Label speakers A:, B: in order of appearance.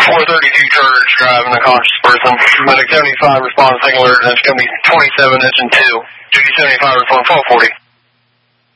A: 432 Church driving a conscious person. Medic 75 responds single alert, and it's going to be 27 engine 2. Duty 75 respond 1240.